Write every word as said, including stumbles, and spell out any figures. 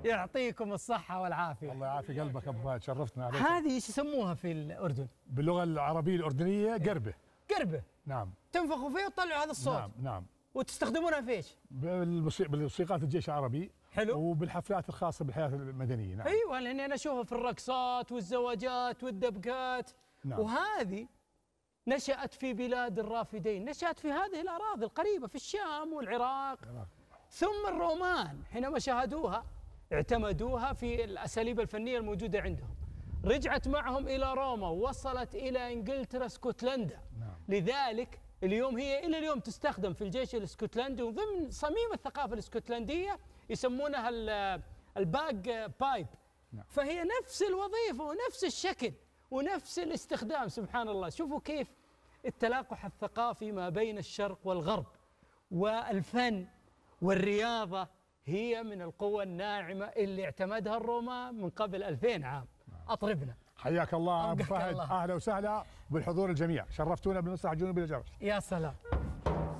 يعطيكم الصحة والعافية. الله يعافي قلبك ابو فهد، شرفتنا عليك. هذه ايش يسموها في الأردن؟ باللغة العربية الأردنية قربة. قربة. نعم. تنفخوا فيه وتطلعوا هذا الصوت. نعم نعم. وتستخدمونها في ايش؟ بالموسيقات الجيش العربي. حلو. وبالحفلات الخاصة بالحياة المدنية. نعم. ايوه، لاني انا اشوفها في الرقصات والزواجات والدبكات. نعم. وهذه نشأت في بلاد الرافدين، نشأت في هذه الأراضي القريبة في الشام والعراق. العراق. ثم الرومان حينما شاهدوها اعتمدوها في الأساليب الفنية الموجودة عندهم، رجعت معهم إلى روما ووصلت إلى إنجلترا اسكتلندا. نعم. لذلك اليوم هي إلى اليوم تستخدم في الجيش الاسكتلندي، وضمن صميم الثقافة الاسكتلندية يسمونها الباج بايب. نعم. فهي نفس الوظيفة ونفس الشكل ونفس الاستخدام. سبحان الله، شوفوا كيف التلاقح الثقافي ما بين الشرق والغرب. والفن والرياضة هي من القوى الناعمة اللي اعتمدها الرومان من قبل ألفين عام. أطربنا. حياك الله أبو فهد، أهلا وسهلا بالحضور الجميع، شرفتونا بالمسرح الجنوبي للجرش. يا سلام.